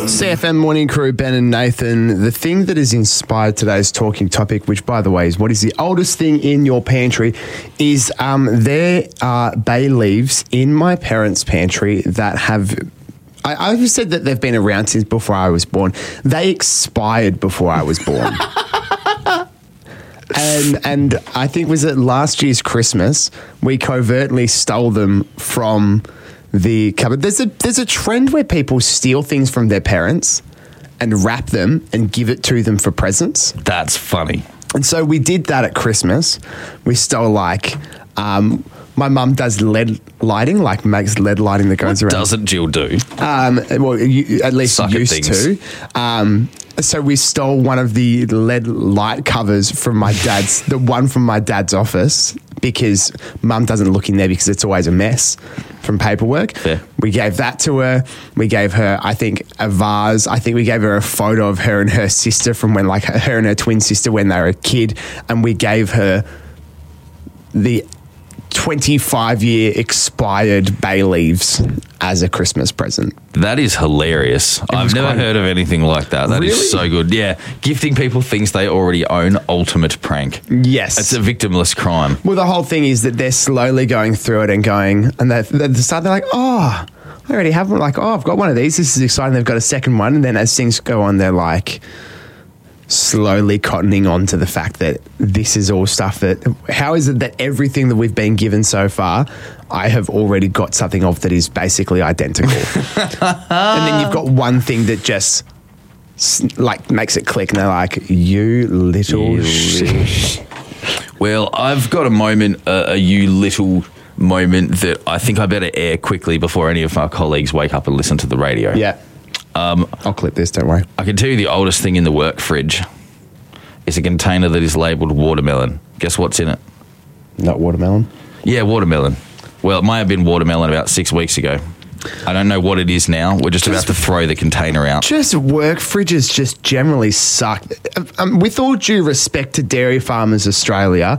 CFM Morning Crew, Ben and Nathan. The thing that has inspired today's talking topic, which, by the way, is what is the oldest thing in your pantry, is there are bay leaves in my parents' pantry that have... I've said that they've been around since before I was born. They expired before I was born. And I think, was it last year's Christmas, we covertly stole them from the cupboard. There's a trend where people steal things from their parents and wrap them and give it to them for presents. That's funny. And so we did that at Christmas. We stole my mum does LED lighting, like makes LED lighting that goes around. What doesn't Jill do? Well, at least Suck used at things. to. So we stole one of the LED light covers from my dad's, the one from my dad's office, because mum doesn't look in there because it's always a mess from paperwork. Fair. We gave that to her. We gave her, I think, a vase. I think we gave her a photo of her and her sister from when, like, her and her twin sister when they were a kid. And we gave her the 25-year expired bay leaves as a Christmas present. That is hilarious. I've never heard of anything like that. That is so good. Yeah. Gifting people things they already own, ultimate prank. Yes. It's a victimless crime. Well, the whole thing is that they're slowly going through it and going, and they're like, oh, I already have one. Like, oh, I've got one of these. This is exciting. They've got a second one. And then as things go on, they're like slowly cottoning on to the fact that this is all stuff that, how is it that everything that we've been given so far, I have already got something of that is basically identical. And then you've got one thing that just like makes it click and they're like, you little shit. Well, I've got a moment, a you little moment that I think I better air quickly before any of our colleagues wake up and listen to the radio. Yeah. I'll clip this, don't worry. I can tell you the oldest thing in the work fridge is a container that is labelled watermelon. Guess what's in it? Not watermelon? Yeah, watermelon. Well, it might have been watermelon about 6 weeks ago. I don't know what it is now. We're just about to throw the container out. Just work fridges just generally suck. With all due respect to Dairy Farmers Australia,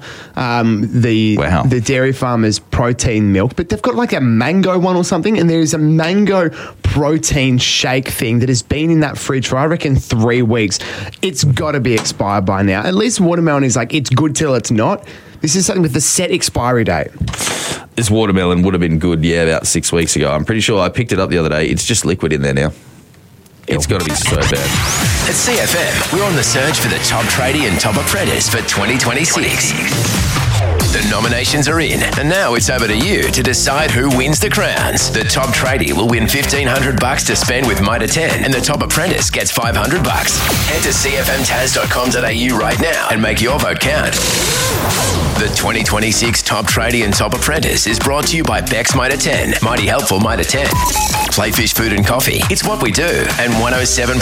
the Dairy Farmers protein milk, but they've got like a mango one or something, and there is a mango protein shake thing that has been in that fridge for, I reckon, 3 weeks. It's got to be expired by now. At least watermelon is like, it's good till it's not. This is something with the set expiry date. This watermelon would have been good, about 6 weeks ago. I'm pretty sure I picked it up the other day. It's just liquid in there now. It's got to be so bad. At CFM, we're on the search for the top tradie and top apprentice for 2026. The nominations are in, and now it's over to you to decide who wins the crowns. The top tradie will win $1,500 to spend with Mitre 10, and the top apprentice gets $500. Head to cfmtaz.com.au right now and make your vote count. The 2026 Top Tradie and Top Apprentice is brought to you by Beck's Mitre 10, Mighty Helpful Mitre 10. Playfish Food and Coffee, it's what we do, and 107.7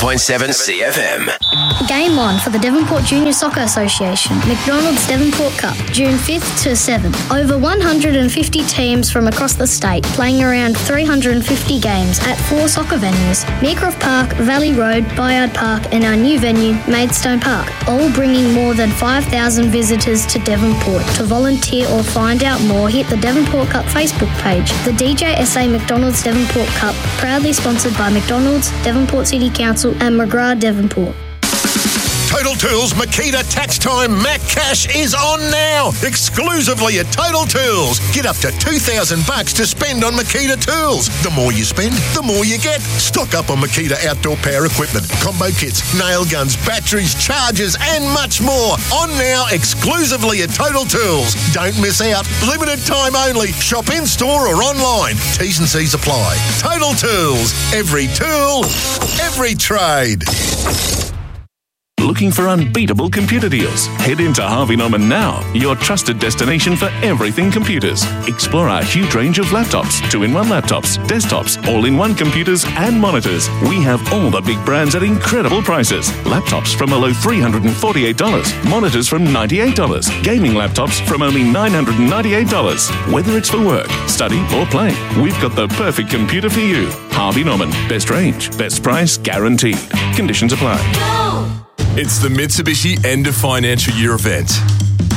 CFM. Game on for the Devonport Junior Soccer Association, McDonald's Devonport Cup, June 5th to 7th. Over 150 teams from across the state playing around 350 games at 4 soccer venues: Meercroft Park, Valley Road, Bayard Park, and our new venue, Maidstone Park, all bringing more than 5,000 visitors to Devonport. To volunteer or find out more, hit the Devonport Cup Facebook page. The DJSA McDonald's Devonport Cup, proudly sponsored by McDonald's, Devonport City Council and McGrath Devonport. Total Tools Makita Tax Time Mac Cash is on now, exclusively at Total Tools. Get up to $2,000 to spend on Makita tools. The more you spend, the more you get. Stock up on Makita outdoor power equipment, combo kits, nail guns, batteries, chargers, and much more. On now, exclusively at Total Tools. Don't miss out. Limited time only. Shop in store or online. T's and C's apply. Total Tools. Every tool, every trade. Looking for unbeatable computer deals? Head into Harvey Norman now, your trusted destination for everything computers. Explore our huge range of laptops, 2-in-1 laptops, desktops, all-in-one computers and monitors. We have all the big brands at incredible prices. Laptops from a low $348, monitors from $98, gaming laptops from only $998. Whether it's for work, study or play, we've got the perfect computer for you. Harvey Norman, best range, best price guaranteed. Conditions apply. It's the Mitsubishi end of financial year event.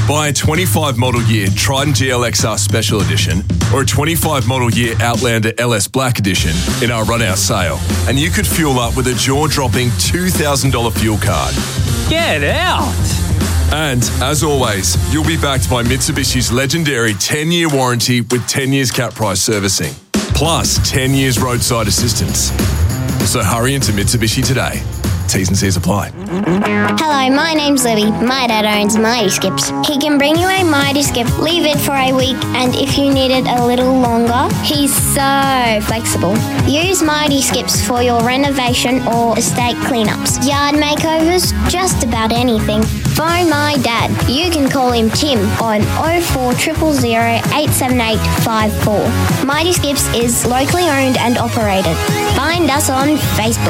Buy a 25 model year Trident GLXR Special Edition or a 25 model year Outlander LS Black Edition in our run-out sale, and you could fuel up with a jaw-dropping $2,000 fuel card. Get out! And, as always, you'll be backed by Mitsubishi's legendary 10-year warranty with 10 years cap price servicing, plus 10 years roadside assistance. So hurry into Mitsubishi today. T's and C's apply. Hello, my name's Libby. My dad owns Mighty Skips. He can bring you a Mighty Skip, leave it for a week, and if you need it a little longer, he's so flexible. Use Mighty Skips for your renovation or estate cleanups, yard makeovers, just about anything. Phone my dad. You can call him Tim on 0400 878 54. Mighty Skips is locally owned and operated. Find us on Facebook.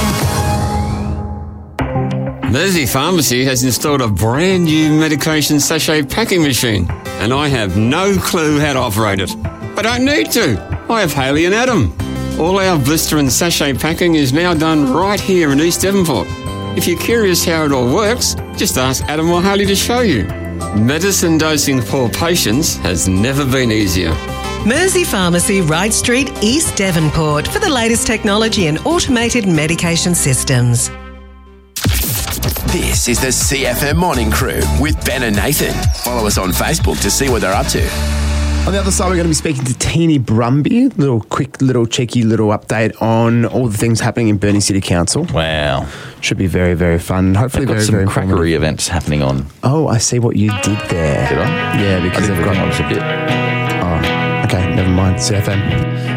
Mersey Pharmacy has installed a brand new medication sachet packing machine, and I have no clue how to operate it. I don't need to. I have Haley and Adam. All our blister and sachet packing is now done right here in East Devonport. If you're curious how it all works, just ask Adam or Haley to show you. Medicine dosing for patients has never been easier. Mersey Pharmacy, Wright Street, East Devonport, for the latest technology and automated medication systems. This is the CFM Morning Crew with Ben and Nathan. Follow us on Facebook to see what they're up to. On the other side, we're going to be speaking to Teeny Brumby. Cheeky little update on all the things happening in Burnie City Council. Wow. Should be very, very fun. Hopefully They've got very, some very crackery events happening on. Oh, I see what you did there. Did I? Yeah, because they've got... I was a bit... Oh, okay, never mind. CFM.